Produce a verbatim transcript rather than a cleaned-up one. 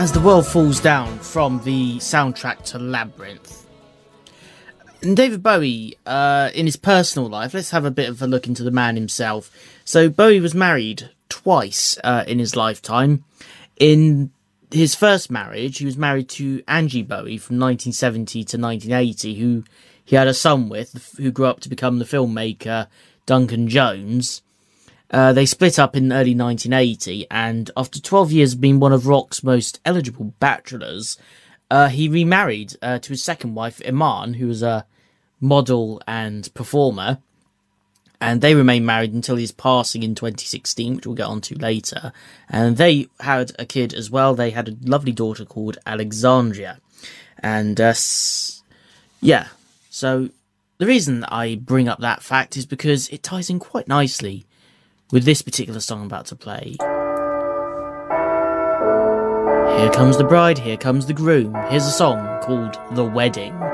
as the world falls down from the soundtrack to Labyrinth. And David Bowie, uh, in his personal life, let's have a bit of a look into the man himself. So Bowie was married twice uh, in his lifetime. In his first marriage, he was married to Angie Bowie from nineteen seventy to nineteen eighty, who he had a son with, who grew up to become the filmmaker Duncan Jones. Uh, they split up in early nineteen eighty, and after twelve years of being one of rock's most eligible bachelors, uh, he remarried uh, to his second wife, Iman, who was a model and performer, and they remained married until his passing in twenty sixteen, which we'll get onto later. And they had a kid as well. They had a lovely daughter called Alexandria. And, uh, yeah, so the reason I bring up that fact is because it ties in quite nicely with this particular song I'm about to play. Here comes the bride, here comes the groom. Here's a song called The Wedding.